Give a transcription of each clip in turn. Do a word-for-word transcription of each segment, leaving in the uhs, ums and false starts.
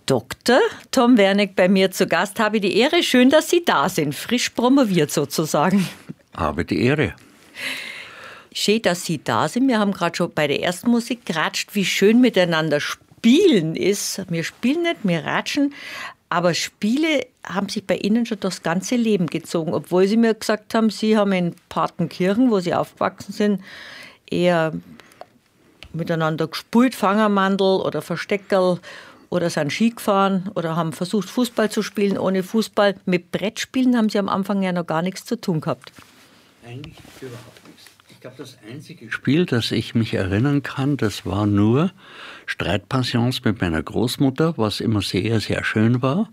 Doktor Tom Werneck bei mir zu Gast. Habe die Ehre. Schön, dass Sie da sind. Frisch promoviert sozusagen. Habe die Ehre. Schön, dass Sie da sind. Wir haben gerade schon bei der ersten Musik geratscht, wie schön miteinander spielen ist. Wir spielen nicht, wir ratschen. Aber Spiele haben sich bei Ihnen schon das ganze Leben gezogen. Obwohl Sie mir gesagt haben, Sie haben in Partenkirchen, wo Sie aufgewachsen sind, eher miteinander gespielt, Fangermandel oder Versteckerl, oder sind Ski gefahren oder haben versucht, Fußball zu spielen ohne Fußball. Mit Brettspielen haben Sie am Anfang ja noch gar nichts zu tun gehabt. Eigentlich überhaupt nichts. Ich glaube, das einzige Spiel, das ich mich erinnern kann, das war nur Streitpassions mit meiner Großmutter, was immer sehr, sehr schön war.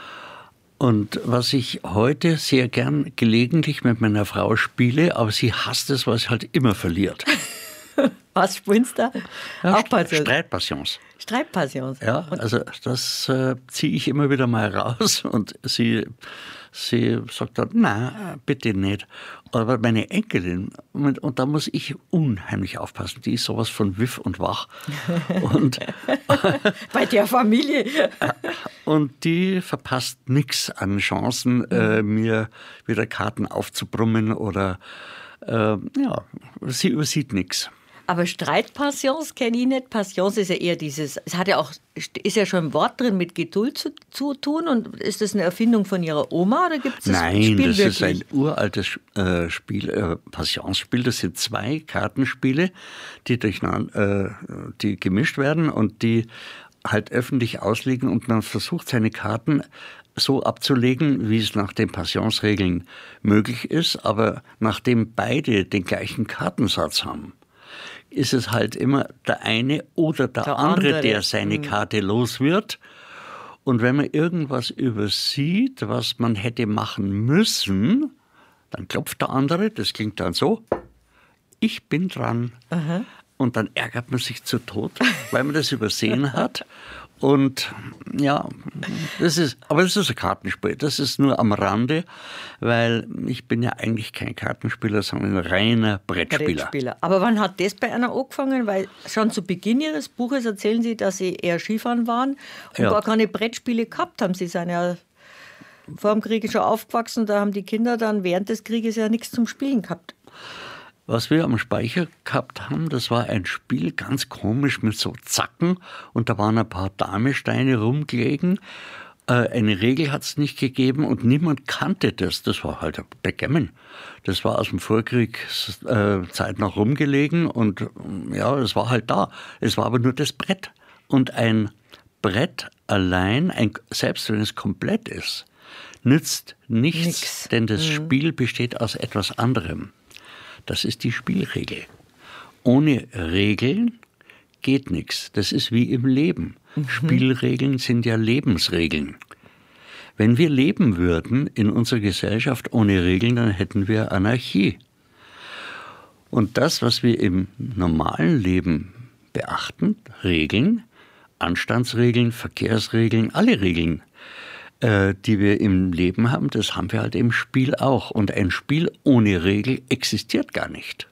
Und was ich heute sehr gern gelegentlich mit meiner Frau spiele, aber sie hasst es, weil sie halt immer verliert. Was spielen Sie da? Ja, Auch Passions. Streitpassions. Streitpassions. Ja, also das äh, ziehe ich immer wieder mal raus und sie, sie sagt dann, na, bitte nicht. Aber meine Enkelin, und, und da muss ich unheimlich aufpassen, die ist sowas von wiff und wach. Und, bei der Familie. Und die verpasst nichts an Chancen, äh, mir wieder Karten aufzubrummen oder, äh, ja, sie übersieht nichts. Aber Streitpassions kenne ich nicht. Passions ist ja eher dieses, es hat ja auch, ist ja schon ein Wort drin mit Geduld zu, zu tun. Und ist das eine Erfindung von Ihrer Oma oder gibt es das Nein, Spiel das wirklich? ist ein uraltes äh, Spiel, äh, Passionsspiel. Das sind zwei Kartenspiele, die durcheinander, äh, die gemischt werden und die halt öffentlich ausliegen und man versucht seine Karten so abzulegen, wie es nach den Passionsregeln möglich ist, aber nachdem beide den gleichen Kartensatz haben, ist es halt immer der eine oder der, der andere, andere, der seine Karte los wird. Und wenn man irgendwas übersieht, was man hätte machen müssen, dann klopft der andere, das klingt dann so, ich bin dran. Aha. Und dann ärgert man sich zu Tod, weil man das übersehen hat. Und ja, das ist, aber das ist ein Kartenspiel. Das ist nur am Rande, weil ich bin ja eigentlich kein Kartenspieler, sondern ein reiner Brettspieler. Brettspieler. Aber wann hat das bei einer angefangen? Weil schon zu Beginn Ihres Buches erzählen Sie, dass Sie eher Skifahren waren und ja. gar keine Brettspiele gehabt haben. Sie sind ja vor dem Krieg schon aufgewachsen, da haben die Kinder dann während des Krieges ja nichts zum Spielen gehabt. Was wir am Speicher gehabt haben, das war ein Spiel, ganz komisch mit so Zacken und da waren ein paar Damesteine rumgelegen. Äh, eine Regel hat es nicht gegeben und niemand kannte das. Das war halt ein Backgammon. Das war aus dem Vorkriegszeit noch rumgelegen und ja, es war halt da. Es war aber nur das Brett. Und ein Brett allein, ein, selbst wenn es komplett ist, nützt nichts, Nix. denn das mhm. Spiel besteht aus etwas anderem. Das ist die Spielregel. Ohne Regeln geht nichts. Das ist wie im Leben. Mhm. Spielregeln sind ja Lebensregeln. Wenn wir leben würden in unserer Gesellschaft ohne Regeln, dann hätten wir Anarchie. Und das, was wir im normalen Leben beachten, Regeln, Anstandsregeln, Verkehrsregeln, alle Regeln, die wir im Leben haben, das haben wir halt im Spiel auch. Und ein Spiel ohne Regel existiert gar nicht.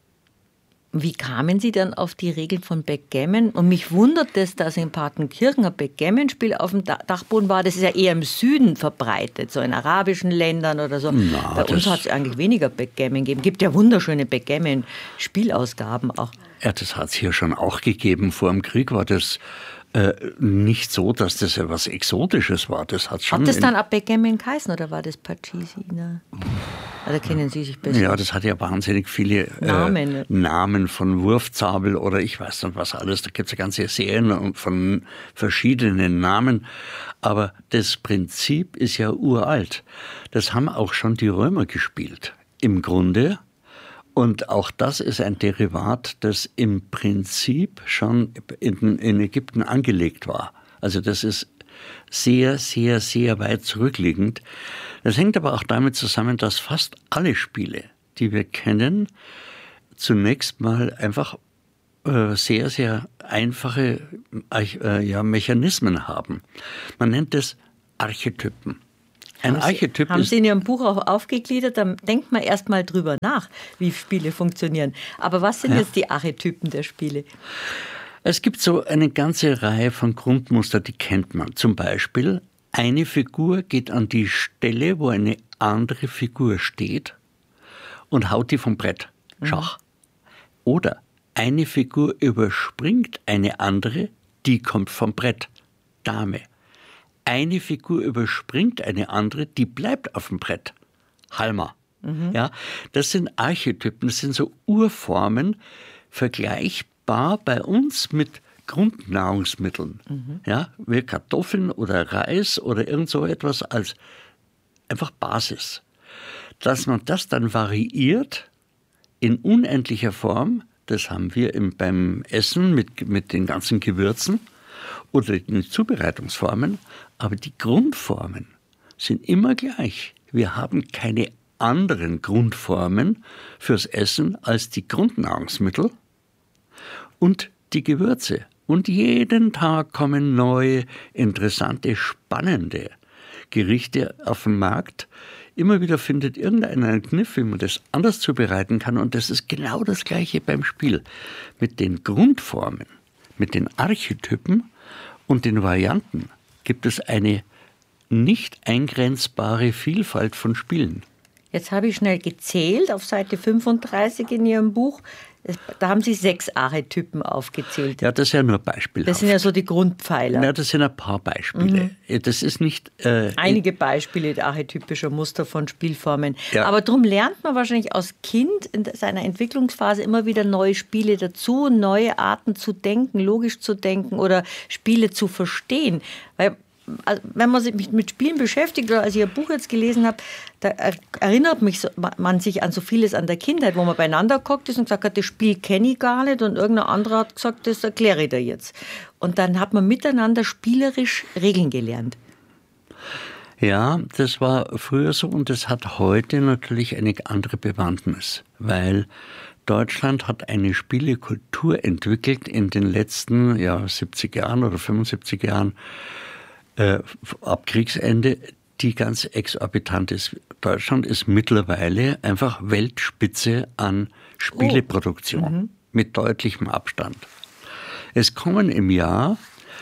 Wie kamen Sie dann auf die Regeln von Backgammon? Und mich wundert es, dass in Partenkirchen ein Backgammon-Spiel auf dem Dachboden war. Das ist ja eher im Süden verbreitet, so in arabischen Ländern oder so. Na, Bei uns hat es eigentlich weniger Backgammon gegeben. Es gibt ja wunderschöne Backgammon-Spielausgaben auch. Ja, das hat es hier schon auch gegeben. Vor dem Krieg war das Äh, nicht so, dass das ja was Exotisches war. Das hat schon. Hat das dann ab Backgammon geheißen oder war das Pachisi? Ne? Also kennen Sie sich besser? Ja, das hat ja wahnsinnig viele äh, Namen. Namen von Wurfzabel oder ich weiß nicht was alles. Da gibt es ja ganze Serien von verschiedenen Namen. Aber das Prinzip ist ja uralt. Das haben auch schon die Römer gespielt. Im Grunde. Und auch das ist ein Derivat, das im Prinzip schon in, in Ägypten angelegt war. Also das ist sehr, sehr, sehr weit zurückliegend. Das hängt aber auch damit zusammen, dass fast alle Spiele, die wir kennen, zunächst mal einfach äh, sehr, sehr einfache äh, ja, Mechanismen haben. Man nennt es Archetypen. Ein haben Archetyp Sie, haben ist, Sie in Ihrem Buch auch aufgegliedert, dann denkt man erst mal drüber nach, wie Spiele funktionieren. Aber was sind ja. jetzt die Archetypen der Spiele? Es gibt so eine ganze Reihe von Grundmuster, die kennt man. Zum Beispiel, eine Figur geht an die Stelle, wo eine andere Figur steht und haut die vom Brett. Schach. Mhm. Oder eine Figur überspringt eine andere, die kommt vom Brett. Dame. Eine Figur überspringt eine andere, die bleibt auf dem Brett. Halma. Mhm. Ja, das sind Archetypen, das sind so Urformen, vergleichbar bei uns mit Grundnahrungsmitteln. Mhm. Ja, wie Kartoffeln oder Reis oder irgend so etwas als einfach Basis. Dass man das dann variiert in unendlicher Form, das haben wir im, beim Essen mit, mit den ganzen Gewürzen oder den Zubereitungsformen, aber die Grundformen sind immer gleich. Wir haben keine anderen Grundformen fürs Essen als die Grundnahrungsmittel und die Gewürze. Und jeden Tag kommen neue, interessante, spannende Gerichte auf den Markt. Immer wieder findet irgendeiner einen Kniff, wie man das anders zubereiten kann. Und das ist genau das Gleiche beim Spiel. Mit den Grundformen, mit den Archetypen und den Varianten gibt es eine nicht eingrenzbare Vielfalt von Spielen. Jetzt habe ich schnell gezählt auf Seite fünfunddreißig in Ihrem Buch. Da haben Sie sechs Archetypen aufgezählt. Ja, das ist ja nur Beispiele. Das sind ja so die Grundpfeiler. Ja, das sind ein paar Beispiele. Mhm. Das ist nicht... Äh, Einige Beispiele archetypischer Muster von Spielformen. Ja. Aber darum lernt man wahrscheinlich als Kind in seiner Entwicklungsphase immer wieder neue Spiele dazu, neue Arten zu denken, logisch zu denken oder Spiele zu verstehen. Weil also wenn man sich mit Spielen beschäftigt oder als ich Ihr Buch jetzt gelesen habe, da erinnert mich so, man sich an so vieles an der Kindheit, wo man beieinander guckt ist und gesagt hat, das Spiel kenne ich gar nicht und irgendein anderer hat gesagt, das erkläre ich dir jetzt. Und dann hat man miteinander spielerisch Regeln gelernt. Ja, das war früher so und das hat heute natürlich eine andere Bewandtnis, weil Deutschland hat eine Spielekultur entwickelt in den letzten ja, siebzig Jahren oder fünfundsiebzig Jahren, Äh, ab Kriegsende, die ganz exorbitant ist. Deutschland ist mittlerweile einfach Weltspitze an Spieleproduktion, oh. mhm. mit deutlichem Abstand. Es kommen im Jahr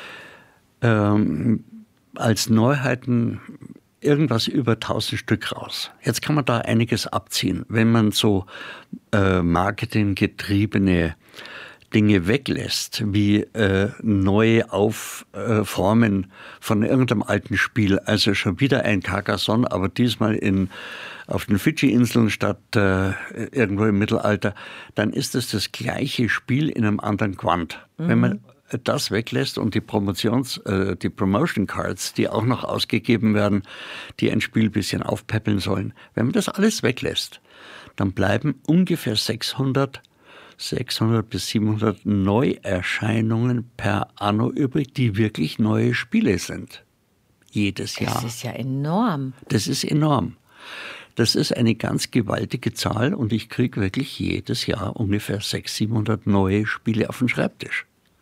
ähm, als Neuheiten irgendwas über tausend Stück raus. Jetzt kann man da einiges abziehen. Wenn man so äh, marketinggetriebene Dinge weglässt, wie äh, neue Aufformen äh, von irgendeinem alten Spiel. Also schon wieder ein Carcassonne, aber diesmal in, auf den Fidschi-Inseln statt äh, irgendwo im Mittelalter. Dann ist es das gleiche Spiel in einem anderen Quant. Mhm. Wenn man das weglässt und die Promotions, äh, die Promotion Cards, die auch noch ausgegeben werden, die ein Spiel ein bisschen aufpäppeln sollen. Wenn man das alles weglässt, dann bleiben ungefähr sechshundert bis siebenhundert Neuerscheinungen per Anno übrig, die wirklich neue Spiele sind. Jedes Jahr. Das ist ja enorm. Das ist enorm. Das ist eine ganz gewaltige Zahl und ich kriege wirklich jedes Jahr ungefähr sechshundert, siebenhundert neue Spiele auf den Schreibtisch.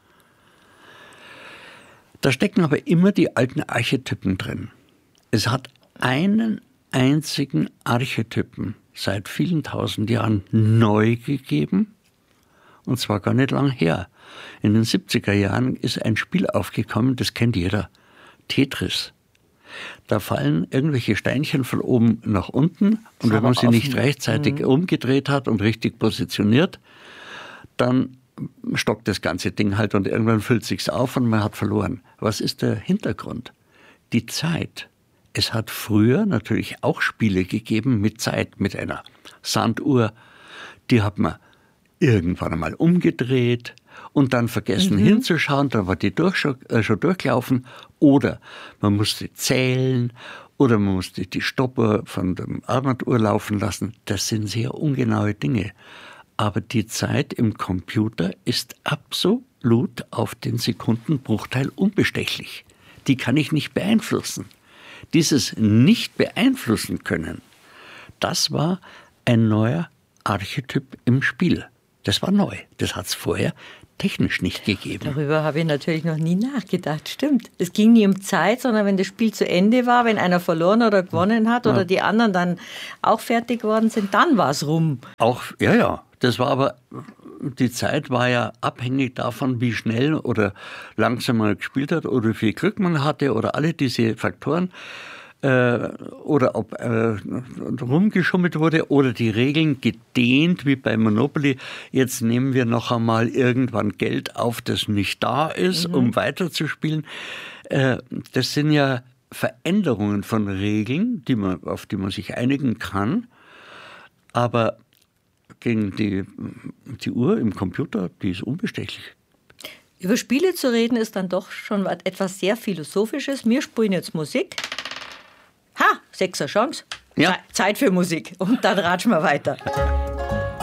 Da stecken aber immer die alten Archetypen drin. Es hat einen einzigen Archetypen seit vielen tausend Jahren neu gegeben. Und zwar gar nicht lang her. In den siebziger Jahren ist ein Spiel aufgekommen, das kennt jeder. Tetris. Da fallen irgendwelche Steinchen von oben nach unten und wenn man sie nicht rechtzeitig mhm. umgedreht hat und richtig positioniert, dann stockt das ganze Ding halt und irgendwann füllt sich's auf und man hat verloren. Was ist der Hintergrund? Die Zeit. Es hat früher natürlich auch Spiele gegeben mit Zeit, mit einer Sanduhr. Die hat man irgendwann einmal umgedreht und dann vergessen mhm. hinzuschauen, dann war die durch, äh, schon durchlaufen. Oder man musste zählen oder man musste die Stoppuhr von der Armbanduhr laufen lassen. Das sind sehr ungenaue Dinge. Aber die Zeit im Computer ist absolut auf den Sekundenbruchteil unbestechlich. Die kann ich nicht beeinflussen. Dieses nicht beeinflussen können, das war ein neuer Archetyp im Spiel. Das war neu. Das hat es vorher technisch nicht gegeben. Darüber habe ich natürlich noch nie nachgedacht. Stimmt. Es ging nie um Zeit, sondern wenn das Spiel zu Ende war, wenn einer verloren oder gewonnen hat ja. oder die anderen dann auch fertig geworden sind, dann war es rum. Auch, ja, ja. Das war aber die Zeit war ja abhängig davon, wie schnell oder langsam man gespielt hat oder wie viel Glück man hatte oder alle diese Faktoren. Oder ob äh, rumgeschummelt wurde oder die Regeln gedehnt, wie bei Monopoly. Jetzt nehmen wir noch einmal irgendwann Geld auf, das nicht da ist, mhm. um weiterzuspielen. Äh, das sind ja Veränderungen von Regeln, die man, auf die man sich einigen kann. Aber gegen die, die Uhr im Computer, die ist unbestechlich. Über Spiele zu reden ist dann doch schon etwas sehr Philosophisches. Wir spielen jetzt Musik. Ha, sechser Chance. Ja. Zeit für Musik. Und dann ratschen wir weiter.